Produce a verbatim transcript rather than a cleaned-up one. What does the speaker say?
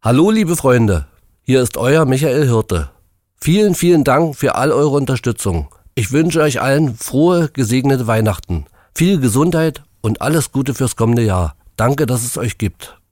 Hallo liebe Freunde, hier ist euer Michael Hirte. Vielen, vielen Dank für all eure Unterstützung. Ich wünsche euch allen frohe, gesegnete Weihnachten, viel Gesundheit und alles Gute fürs kommende Jahr. Danke, dass es euch gibt.